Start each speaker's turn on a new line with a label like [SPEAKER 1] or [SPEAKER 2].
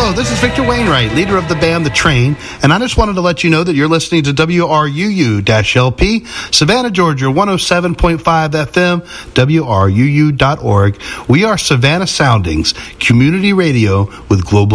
[SPEAKER 1] Hello, this is Victor Wainwright, leader of the band The Train, and I just wanted to let you know that you're listening to WRUU-LP, Savannah, Georgia, 107.5 FM, WRUU.org. We are Savannah Soundings, community radio with global